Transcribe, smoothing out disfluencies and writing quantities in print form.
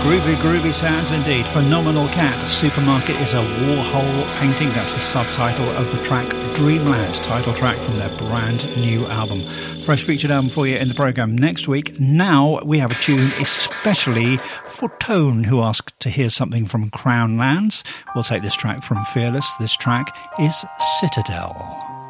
Groovy sounds indeed. Phenomenal Cat. Supermarket is a Warhol painting. That's the subtitle of the track Dreamland, title track from their brand new album. Fresh featured album for you in the programme next week. Now we have a tune especially for Tone, who asked to hear something from Crown Lands. We'll take this track from Fearless. This track is Citadel.